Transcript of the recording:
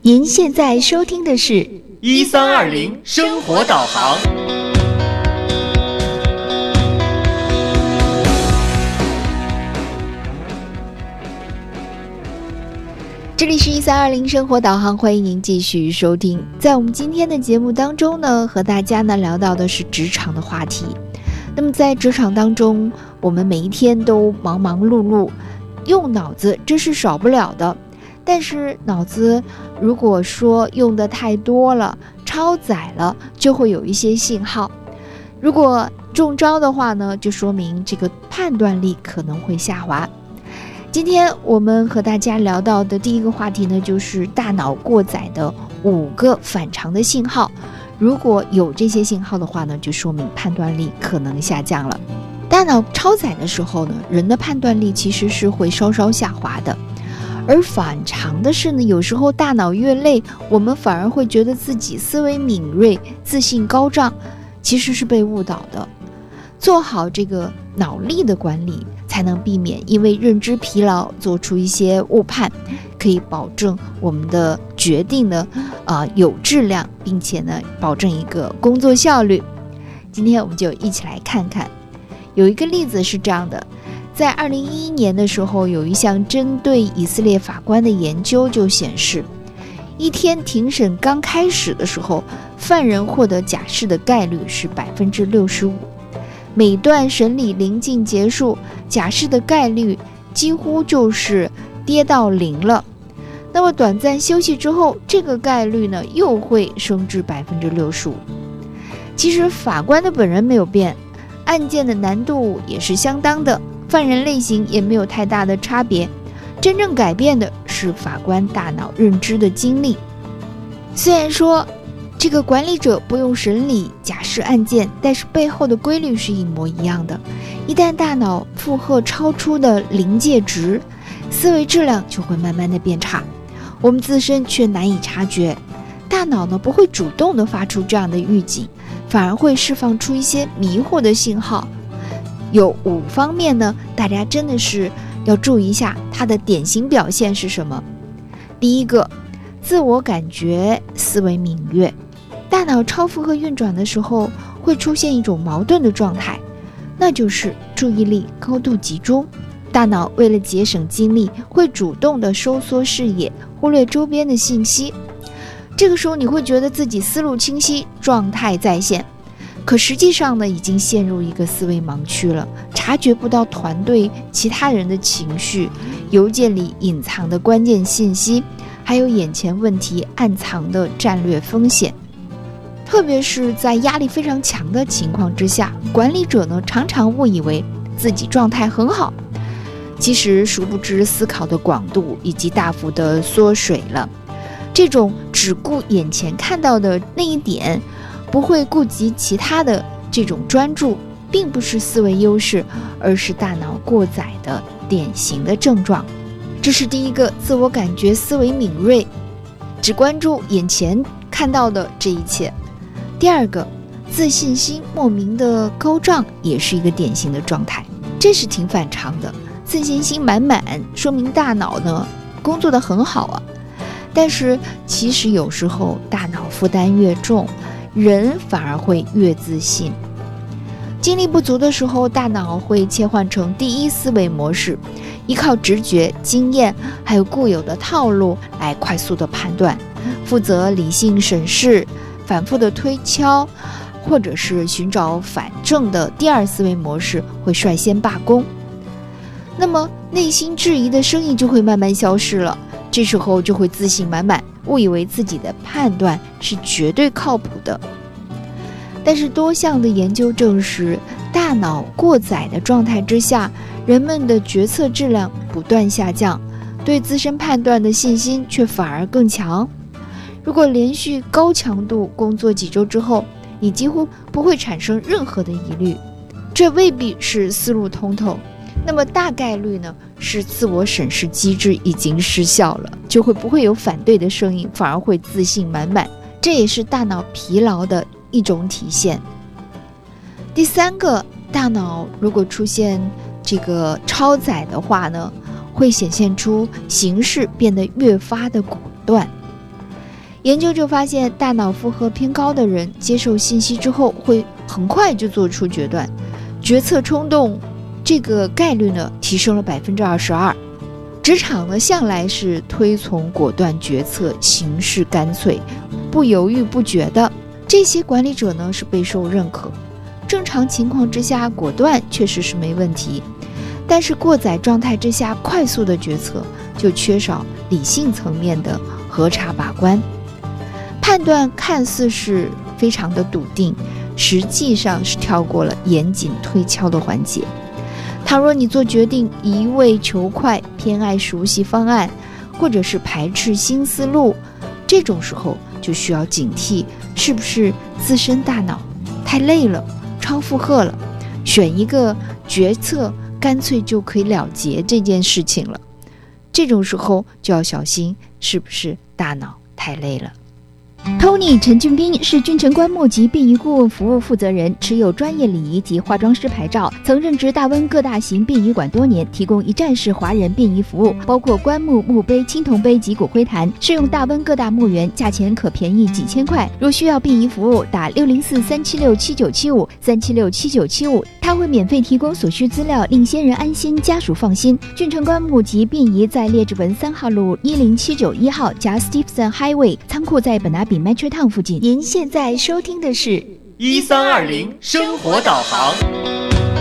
您现在收听的是 1320生活导航。 这里是1320生活导航，欢迎您继续收听。在我们今天的节目当中呢，和大家呢聊到的是职场的话题。那么在职场当中，我们每一天都忙忙碌碌，用脑子这是少不了的。但是脑子如果说用的太多了，超载了，就会有一些信号。如果中招的话呢，就说明这个判断力可能会下滑。今天我们和大家聊到的第一个话题呢，就是大脑过载的5个反常的信号。如果有这些信号的话呢，就说明判断力可能下降了。大脑超载的时候呢，人的判断力其实是会稍稍下滑的。而反常的是呢，有时候大脑越累，我们反而会觉得自己思维敏锐、自信高涨，其实是被误导的。做好这个脑力的管理，才能避免因为认知疲劳做出一些误判，可以保证我们的决定呢有质量，并且呢保证一个工作效率。今天我们就一起来看看，有一个例子是这样的。在2011年的时候，有一项针对以色列法官的研究就显示，一天庭审刚开始的时候，犯人获得假释的概率是65%，每段审理临近结束，假释的概率几乎就是跌到0了。那么短暂休息之后，这个概率呢又会升至65%。其实法官的本人没有变，案件的难度也是相当的，犯人类型也没有太大的差别，真正改变的是法官大脑认知的经历。虽然说这个管理者不用审理假释案件，但是背后的规律是一模一样的。一旦大脑负荷超出的临界值，思维质量就会慢慢的变差，我们自身却难以察觉。大脑呢不会主动的发出这样的预警，反而会释放出一些迷惑的信号。有5方面呢，大家真的是要注意一下它的典型表现是什么。第一个，自我感觉思维敏锐。大脑超负荷运转的时候，会出现一种矛盾的状态，那就是注意力高度集中。大脑为了节省精力，会主动的收缩视野，忽略周边的信息。这个时候你会觉得自己思路清晰，状态在线，可实际上呢，已经陷入一个思维盲区了，察觉不到团队其他人的情绪，邮件里隐藏的关键信息，还有眼前问题暗藏的战略风险。特别是在压力非常强的情况之下，管理者呢常常误以为自己状态很好，其实殊不知思考的广度以及大幅的缩水了。这种只顾眼前看到的那一点，不会顾及其他的这种专注，并不是思维优势，而是大脑过载的典型的症状。这是第一个，自我感觉思维敏锐，只关注眼前看到的这一切。第二个，自信心莫名的高涨，也是一个典型的状态，这是挺反常的。自信心满满，说明大脑呢工作得很好啊。但是其实有时候大脑负担越重，人反而会越自信。精力不足的时候，大脑会切换成第一思维模式，依靠直觉、经验还有固有的套路来快速的判断，负责理性审视，反复的推敲，或者是寻找反证的第二思维模式会率先罢工。那么内心质疑的声音就会慢慢消失了，这时候就会自信满满，误以为自己的判断是绝对靠谱的。但是多项的研究证实，大脑过载的状态之下，人们的决策质量不断下降，对自身判断的信心却反而更强。如果连续高强度工作几周之后，你几乎不会产生任何的疑虑，这未必是思路通透，那么大概率呢是自我审视机制已经失效了，就会不会有反对的声音，反而会自信满满，这也是大脑疲劳的一种体现。第三个，大脑如果出现这个超载的话呢，会显现出行事变得越发的果断。 研究就发现，大脑负荷偏高的人接受信息之后会很快就做出决断，决策冲动这个概率呢提升了22%。职场呢向来是推崇果断决策，行事干脆，不犹豫不决的，这些管理者呢是备受认可。正常情况之下，果断确实是没问题，但是过载状态之下快速的决策就缺少理性层面的核查把关，判断看似是非常的笃定，实际上是跳过了严谨推敲的环节。倘若你做决定一味求快，偏爱熟悉方案，或者是排斥新思路，这种时候就需要警惕，是不是自身大脑太累了，超负荷了，选一个决策干脆就可以了结这件事情了。这种时候就要小心，是不是大脑太累了。 Tony 陈俊斌是君臣棺木及殡仪顾问服务负责人，持有专业礼仪及化妆师牌照，曾任职大温各大型殡仪馆多年，提供一站式华人殡仪服务，包括棺木、墓碑、青铜碑及骨灰坛，适用大温各大墓园，价钱可便宜几千块。若需要殡仪服务，打604-376-7975 他会免费提供所需资料，令先人安心，家属放心。君臣棺木及殡仪在列治文3号路10791号加 Stephenson Highway， 仓库在本拿比 Metro Town 附近。 您现在收听的是 1320生活导航。